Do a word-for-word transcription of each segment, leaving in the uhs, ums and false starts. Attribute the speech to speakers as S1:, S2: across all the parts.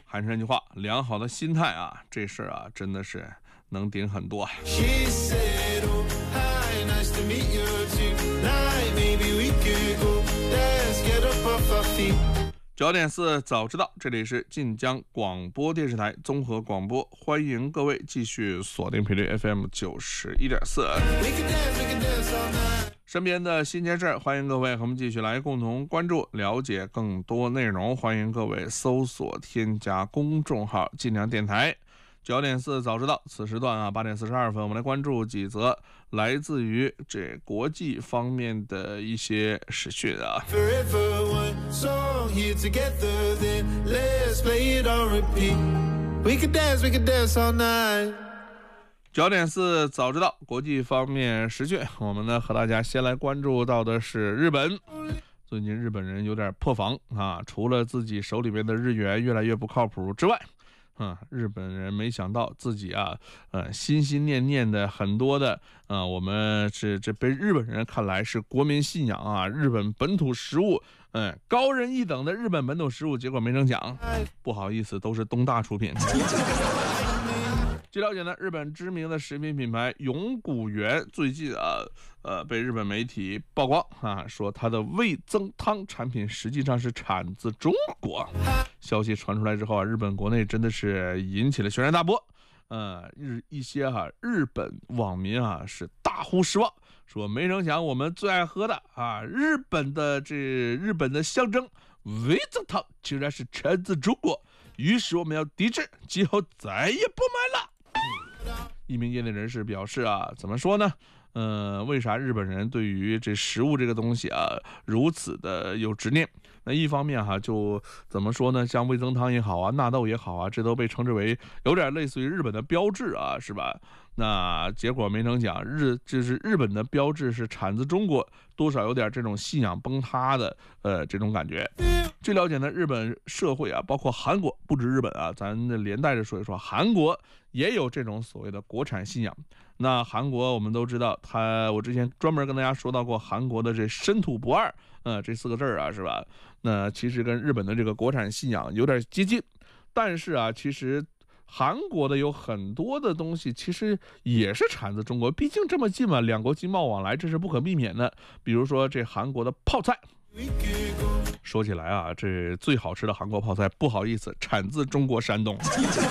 S1: 还是那句话，良好的心态啊，这事儿啊真的是能顶很多。九点四早知道，这里是晋江广播电视台综合广播，欢迎各位继续锁定频率 F M 九十一点四。身边的新鲜事儿，欢迎各位和我们继续来共同关注，了解更多内容。欢迎各位搜索添加公众号晋江电台。九点四早知道，此时段啊八点四十二分，我们来关注几则来自于这国际方面的一些时讯啊。九点四早知道，国际方面时讯，我们呢和大家先来关注到的是日本。最近日本人有点破防啊，除了自己手里面的日元越来越不靠谱之外，嗯，日本人没想到自己啊，呃，心心念念的很多的，呃，我们是这被日本人看来是国民信仰啊，日本本土食物，嗯，高人一等的日本本土食物，结果没成想，不好意思，都是东大出品。据了解呢，日本知名的食品品牌永谷园最近啊，呃，被日本媒体曝光啊，说它的味增汤产品实际上是产自中国。消息传出来之后啊，日本国内真的是引起了轩然大波。呃，日一些哈、啊、日本网民啊是大呼失望，说没成想我们最爱喝的啊日本的这日本的象征味增汤竟然是产自中国，于是我们要抵制，今后再也不买了。一名业内人士表示啊，怎么说呢？呃，为啥日本人对于这食物这个东西啊如此的有执念？那一方面哈、啊，就怎么说呢？像味增汤也好啊，纳豆也好啊，这都被称之为有点类似于日本的标志啊，是吧？那结果没成想，日就是日本的标志是产自中国，多少有点这种信仰崩塌的呃这种感觉。据了解呢，日本社会啊，包括韩国，不止日本啊，咱连带着说一说，韩国也有这种所谓的国产信仰。那韩国我们都知道，他我之前专门跟大家说到过韩国的这深土不二，呃，这四个字啊，是吧？那其实跟日本的这个国产信仰有点接近，但是啊，其实韩国的有很多的东西其实也是产自中国，毕竟这么近嘛，两国经贸往来这是不可避免的。比如说这韩国的泡菜，说起来啊，这最好吃的韩国泡菜，不好意思，产自中国山东。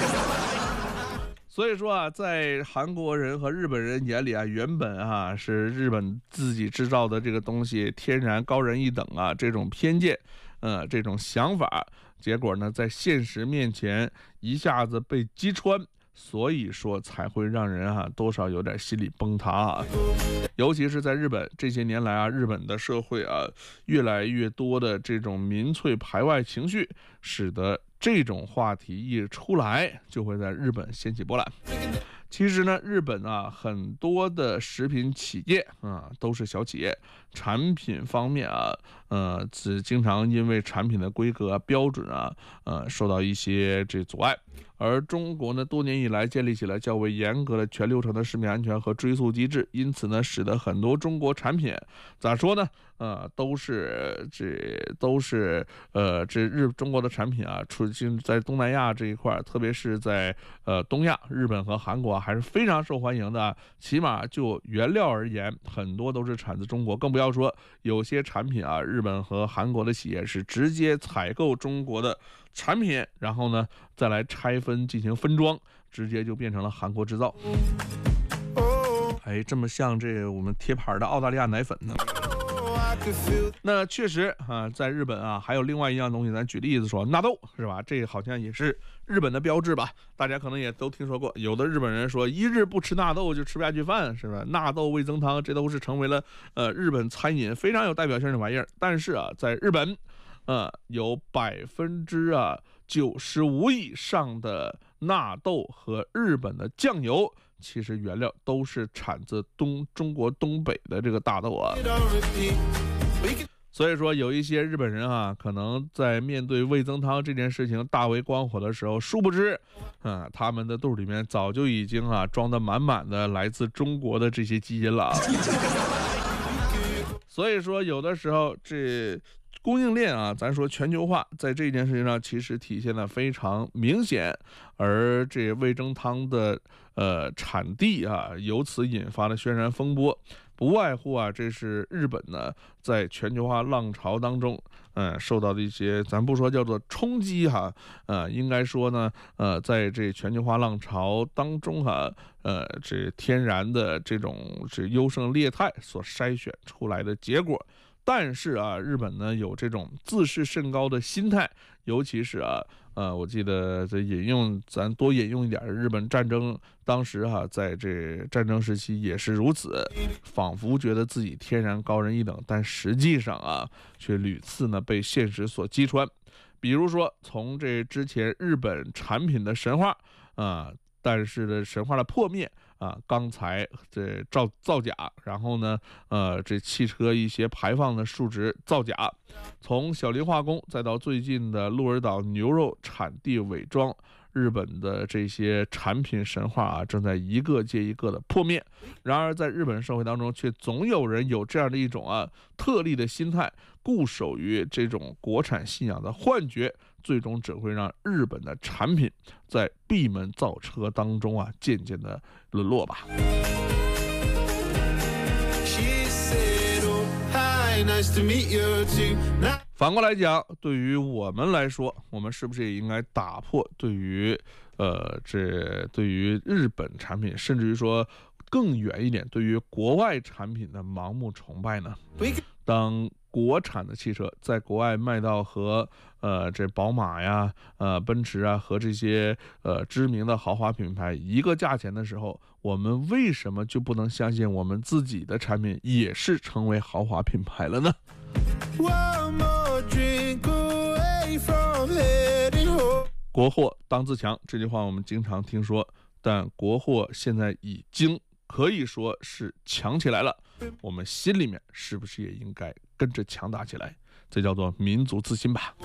S1: 所以说啊，在韩国人和日本人眼里啊，原本啊是日本自己制造的这个东西天然高人一等啊，这种偏见，呃，这种想法，结果呢，在现实面前一下子被击穿，所以说才会让人啊多少有点心理崩塌啊。尤其是在日本这些年来啊，日本的社会啊越来越多的这种民粹排外情绪，使得这种话题一出来，就会在日本掀起波澜。其实呢，日本啊很多的食品企业啊都是小企业，产品方面啊，呃，只经常因为产品的规格啊、标准啊，呃，受到一些这阻碍。而中国呢，多年以来建立起了较为严格的全流程的食品安全和追溯机制，因此呢，使得很多中国产品咋说呢？呃，都是这都是呃这日中国的产品啊，出境在东南亚这一块，特别是在呃东亚，日本和韩国还是非常受欢迎的。起码就原料而言，很多都是产自中国，更不要说有些产品啊，日本和韩国的企业是直接采购中国的产品，然后呢再来拆分进行分装，直接就变成了韩国制造。哎，这么像这个我们贴牌的澳大利亚奶粉呢？那确实啊，在日本啊，还有另外一样东西，咱举例子说，纳豆是吧？这好像也是日本的标志吧？大家可能也都听说过，有的日本人说一日不吃纳豆就吃不下去饭，是吧？纳豆味增汤，这都是成为了呃日本餐饮非常有代表性的玩意儿。但是啊，在日本，呃，有百分之啊九十五以上的纳豆和日本的酱油，其实原料都是产自东中国东北的这个大豆啊。所以说有一些日本人啊，可能在面对味增汤这件事情大为光火的时候，殊不知啊，他们的肚里面早就已经啊装得满满的来自中国的这些基因了啊。所以说有的时候这供应链啊，咱说全球化，在这件事情上其实体现的非常明显，而这味噌汤的呃产地啊，由此引发的轩然风波，不外乎啊，这是日本呢在全球化浪潮当中，嗯、呃，受到的一些，咱不说叫做冲击哈，呃，应该说呢，呃，在这全球化浪潮当中哈，呃，这天然的这种这优胜劣汰所筛选出来的结果。但是啊，日本呢有这种自视甚高的心态，尤其是啊，呃，我记得这引用咱多引用一点，日本战争当时哈、啊，在这战争时期也是如此，仿佛觉得自己天然高人一等，但实际上啊，却屡次呢被现实所击穿。比如说，从这之前日本产品的神话啊，但是呢神话的破灭。啊，钢材这造造假，然后呢，呃，这汽车一些排放的数值造假，从小林化工再到最近的鹿儿岛牛肉产地伪装，日本的这些产品神话啊，正在一个接一个的破灭。然而，在日本社会当中，却总有人有这样的一种啊特例的心态，固守于这种国产信仰的幻觉。最终只会让日本的产品在闭门造车当中啊，渐渐的沦落吧。反过来讲，对于我们来说，我们是不是也应该打破对于呃这对于日本产品，甚至于说更远一点，对于国外产品的盲目崇拜呢？当国产的汽车在国外卖到和呃这宝马呀、呃奔驰啊和这些呃知名的豪华品牌一个价钱的时候，我们为什么就不能相信我们自己的产品也是成为豪华品牌了呢？国货当自强，这句话我们经常听说，但国货现在已经可以说是强起来了，我们心里面是不是也应该跟着强大起来？这叫做民族自信吧。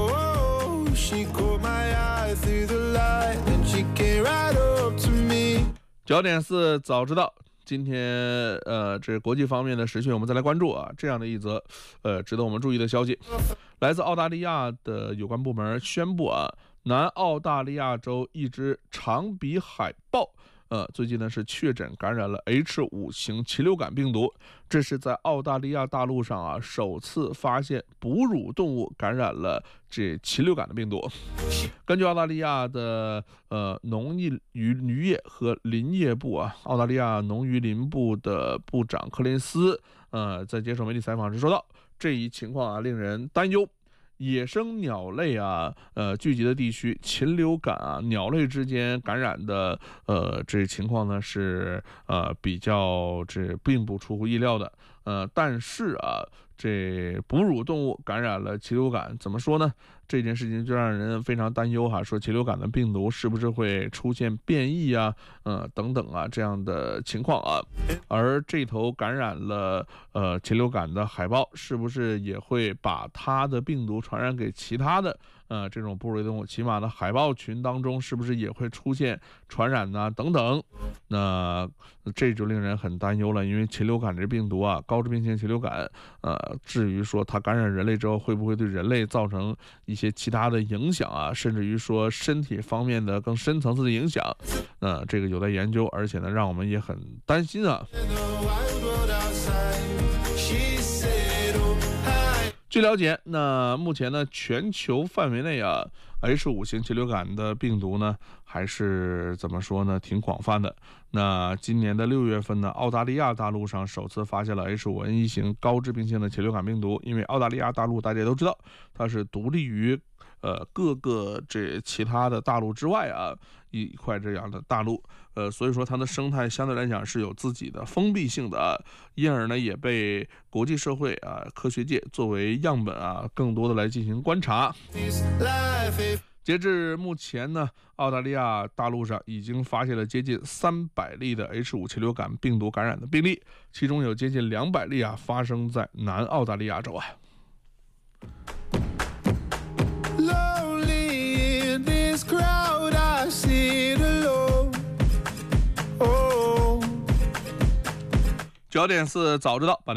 S1: 九点四早知道，今天呃这国际方面的时讯我们再来关注啊，这样的一则呃值得我们注意的消息，来自澳大利亚的有关部门宣布啊，南澳大利亚州一只长鼻海豹。呃，最近呢是确诊感染了 H 五 型禽流感病毒，这是在澳大利亚大陆上啊首次发现哺乳动物感染了这禽流感的病毒。根据澳大利亚的呃农业与渔业和林业部啊，澳大利亚农渔林部的部长柯林斯呃在接受媒体采访时说道，这一情况啊令人担忧。野生鸟类啊，呃，聚集的地区，禽流感啊，鸟类之间感染的，呃，这情况呢是呃比较这并不出乎意料的，呃，但是啊，这哺乳动物感染了禽流感，怎么说呢？这件事情就让人非常担忧哈，说禽流感的病毒是不是会出现变异啊，呃等等啊这样的情况啊，而这头感染了呃禽流感的海豹是不是也会把它的病毒传染给其他的呃这种哺乳类动物？起码的海豹群当中是不是也会出现传染呢？等等，那这就令人很担忧了，因为禽流感这病毒啊，高致病性禽流感，呃，至于说它感染人类之后会不会对人类造成一些其他的影响啊，甚至于说身体方面的更深层次的影响，呃，这个有待研究，而且呢，让我们也很担心啊。据了解，那目前呢，全球范围内啊 ，H 五 型禽流感的病毒呢，还是怎么说呢，挺广泛的。那今年的六月份呢，澳大利亚大陆上首次发现了 H 五 N 一 型高致病性的禽流感病毒。因为澳大利亚大陆大家都知道，它是独立于呃各个这其他的大陆之外啊一块这样的大陆，呃，所以说它的生态相对来讲是有自己的封闭性的啊，因而呢也被国际社会啊科学界作为样本啊，更多的来进行观察。截至目前呢，澳大利亚大陆上已经发现了接近三百例的 H 五 禽流感病毒感染的病例，其中有接近两百例啊发生在南澳大利亚州啊。九点四早知道。